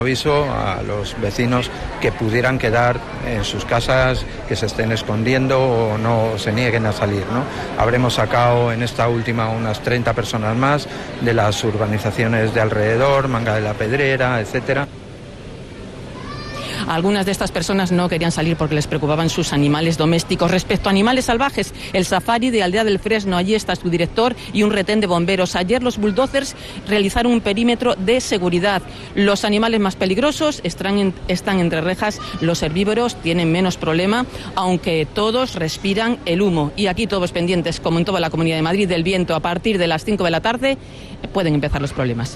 Aviso a los vecinos que pudieran quedar en sus casas, que se estén escondiendo o no se nieguen a salir, ¿no? Habremos sacado en esta última unas 30 personas más de las urbanizaciones de alrededor, Manga de la Pedrera, etcétera. Algunas de estas personas no querían salir porque les preocupaban sus animales domésticos. Respecto a animales salvajes, el safari de Aldea del Fresno, allí está su director y un retén de bomberos. Ayer los bulldozers realizaron un perímetro de seguridad. Los animales más peligrosos están entre rejas, los herbívoros tienen menos problema, aunque todos respiran el humo. Y aquí todos pendientes, como en toda la Comunidad de Madrid, del viento. A partir de las 5 de la tarde pueden empezar los problemas.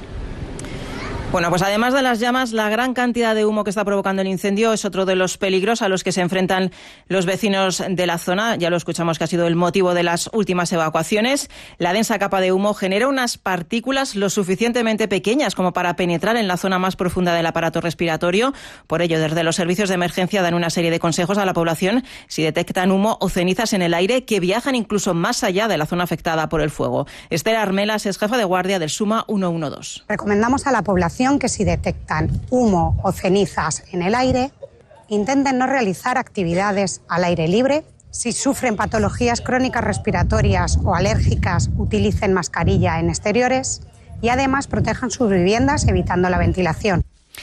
Bueno, pues además de las llamas, la gran cantidad de humo que está provocando el incendio es otro de los peligros a los que se enfrentan los vecinos de la zona. Ya lo escuchamos que ha sido el motivo de las últimas evacuaciones. La densa capa de humo genera unas partículas lo suficientemente pequeñas como para penetrar en la zona más profunda del aparato respiratorio. Por ello, desde los servicios de emergencia dan una serie de consejos a la población si detectan humo o cenizas en el aire que viajan incluso más allá de la zona afectada por el fuego. Esther Armelas es jefa de guardia del SUMA 112. Recomendamos a la población que si detectan humo o cenizas en el aire, intenten no realizar actividades al aire libre. Si sufren patologías crónicas respiratorias o alérgicas, utilicen mascarilla en exteriores y además protejan sus viviendas evitando la ventilación.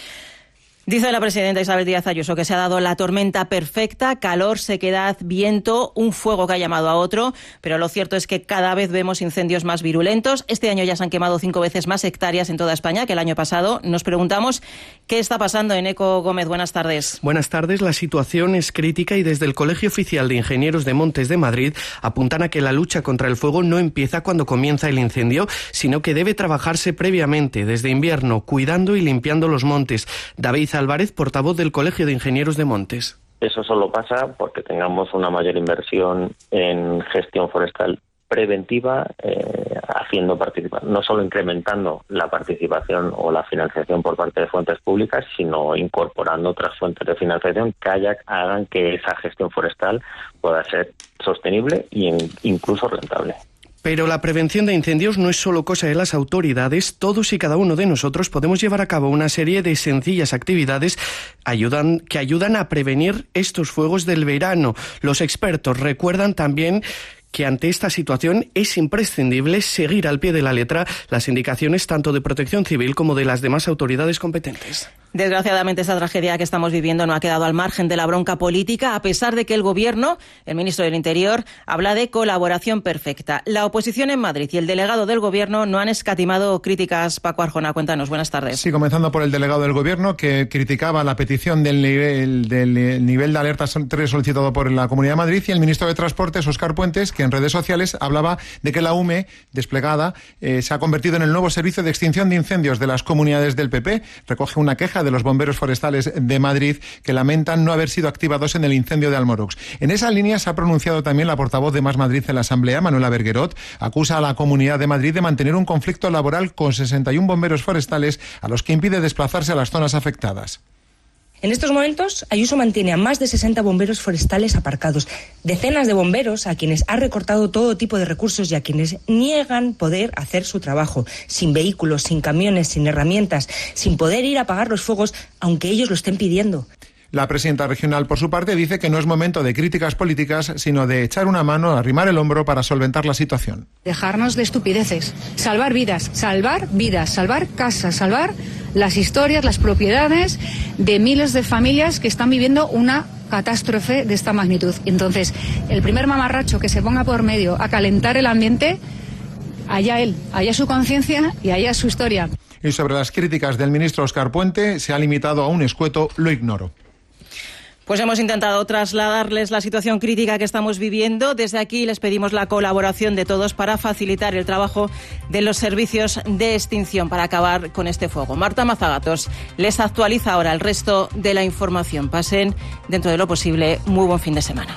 Dice la presidenta Isabel Díaz Ayuso que se ha dado la tormenta perfecta, calor, sequedad, viento, un fuego que ha llamado a otro, pero lo cierto es que cada vez vemos incendios más virulentos. Este año ya se han quemado 5 veces más hectáreas en toda España que el año pasado. Nos preguntamos qué está pasando. Eneco Gómez, buenas tardes. Buenas tardes. La situación es crítica y desde el Colegio Oficial de Ingenieros de Montes de Madrid apuntan a que la lucha contra el fuego no empieza cuando comienza el incendio, sino que debe trabajarse previamente, desde invierno, cuidando y limpiando los montes. David Álvarez, portavoz del Colegio de Ingenieros de Montes. Eso solo pasa porque tengamos una mayor inversión en gestión forestal preventiva, haciendo participar, no solo incrementando la participación o la financiación por parte de fuentes públicas, sino incorporando otras fuentes de financiación que hagan que esa gestión forestal pueda ser sostenible e incluso rentable. Pero la prevención de incendios no es solo cosa de las autoridades. Todos y cada uno de nosotros podemos llevar a cabo una serie de sencillas actividades que ayudan a prevenir estos fuegos del verano. Los expertos recuerdan también que ante esta situación es imprescindible seguir al pie de la letra las indicaciones tanto de Protección Civil como de las demás autoridades competentes. Desgraciadamente, esta tragedia que estamos viviendo no ha quedado al margen de la bronca política, a pesar de que el Gobierno, el ministro del Interior, habla de colaboración perfecta. La oposición en Madrid y el delegado del Gobierno no han escatimado críticas. Paco Arjona, cuéntanos, buenas tardes. Sí, comenzando por el delegado del Gobierno, que criticaba la petición del nivel de alerta solicitado por la Comunidad de Madrid, y el ministro de Transportes, Óscar Puentes, que en redes sociales hablaba de que la UME, desplegada, se ha convertido en el nuevo servicio de extinción de incendios de las comunidades del PP. Recoge una queja de los bomberos forestales de Madrid que lamentan no haber sido activados en el incendio de Almorox. En esa línea se ha pronunciado también la portavoz de Más Madrid en la Asamblea, Manuela Berguerot. Acusa a la Comunidad de Madrid de mantener un conflicto laboral con 61 bomberos forestales a los que impide desplazarse a las zonas afectadas. En estos momentos, Ayuso mantiene a más de 60 bomberos forestales aparcados, decenas de bomberos a quienes ha recortado todo tipo de recursos y a quienes niegan poder hacer su trabajo, sin vehículos, sin camiones, sin herramientas, sin poder ir a apagar los fuegos, aunque ellos lo estén pidiendo. La presidenta regional, por su parte, dice que no es momento de críticas políticas, sino de echar una mano, arrimar el hombro para solventar la situación. Dejarnos de estupideces, salvar vidas, salvar casas, salvar las historias, las propiedades de miles de familias que están viviendo una catástrofe de esta magnitud. Entonces, el primer mamarracho que se ponga por medio a calentar el ambiente, allá él, allá su conciencia y allá su historia. Y sobre las críticas del ministro Óscar Puente, se ha limitado a un escueto "lo ignoro". Pues hemos intentado trasladarles la situación crítica que estamos viviendo. Desde aquí les pedimos la colaboración de todos para facilitar el trabajo de los servicios de extinción para acabar con este fuego. Marta Mazagatos les actualiza ahora el resto de la información. Pasen, dentro de lo posible, muy buen fin de semana.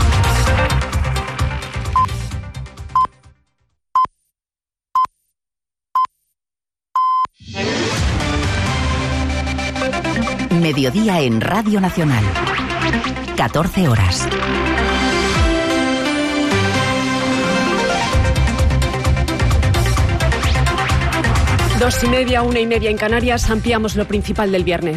Mediodía en Radio Nacional. 14 horas. 2:30, 1:30 en Canarias. Ampliamos lo principal del viernes.